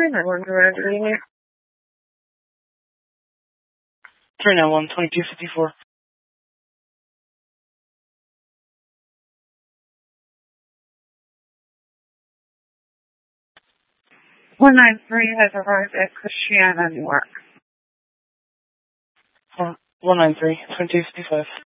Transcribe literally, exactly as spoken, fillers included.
three nine one, Grand Union. three nine one, twenty-two fifty-four. one nine three has arrived at Christiana, Newark. one nine three, twenty-two fifty-five.